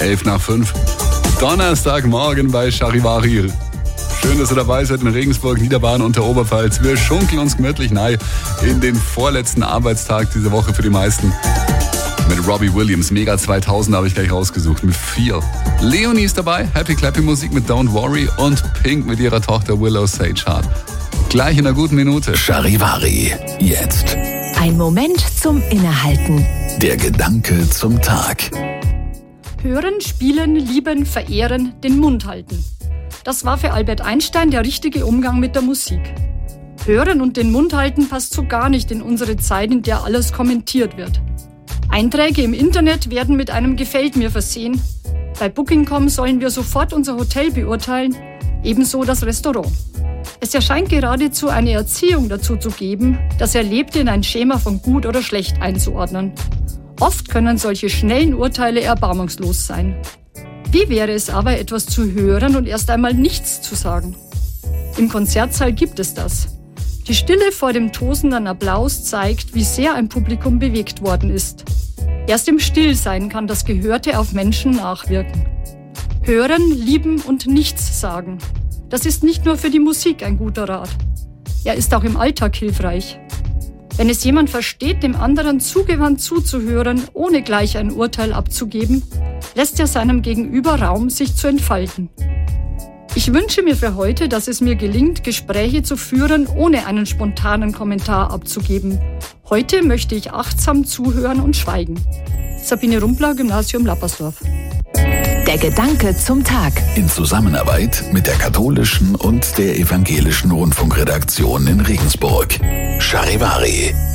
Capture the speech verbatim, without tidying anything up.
elf nach fünf. Donnerstagmorgen bei Charivari. Schön, dass ihr dabei seid in Regensburg, Niederbayern und der Oberpfalz. Wir schunkeln uns gemütlich rein in den vorletzten Arbeitstag dieser Woche für die meisten. Mit Robbie Williams, Mega zweitausend habe ich gleich rausgesucht, mit vier. Leonie ist dabei, Happy Clappy Musik mit Don't Worry und Pink mit ihrer Tochter Willow Sage Heart. Gleich in einer guten Minute. Charivari, jetzt. Ein Moment zum Innehalten. Der Gedanke zum Tag. Hören, spielen, lieben, verehren, den Mund halten. Das war für Albert Einstein der richtige Umgang mit der Musik. Hören und den Mund halten passt so gar nicht in unsere Zeit, in der alles kommentiert wird. Einträge im Internet werden mit einem Gefällt mir versehen. Bei Booking Punkt com sollen wir sofort unser Hotel beurteilen, ebenso das Restaurant. Es erscheint geradezu eine Erziehung dazu zu geben, das Erlebte in ein Schema von gut oder schlecht einzuordnen. Oft können solche schnellen Urteile erbarmungslos sein. Wie wäre es aber, etwas zu hören und erst einmal nichts zu sagen? Im Konzertsaal gibt es das. Die Stille vor dem tosenden Applaus zeigt, wie sehr ein Publikum bewegt worden ist. Erst im Stillsein kann das Gehörte auf Menschen nachwirken. Hören, lieben und nichts sagen. Das ist nicht nur für die Musik ein guter Rat. Er ist auch im Alltag hilfreich. Wenn es jemand versteht, dem anderen zugewandt zuzuhören, ohne gleich ein Urteil abzugeben, lässt er seinem Gegenüber Raum, sich zu entfalten. Ich wünsche mir für heute, dass es mir gelingt, Gespräche zu führen, ohne einen spontanen Kommentar abzugeben. Heute möchte ich achtsam zuhören und schweigen. Sabine Rumpler, Gymnasium Lappersdorf. Der Gedanke zum Tag. In Zusammenarbeit mit der katholischen und der evangelischen Rundfunkredaktion in Regensburg. Charivari.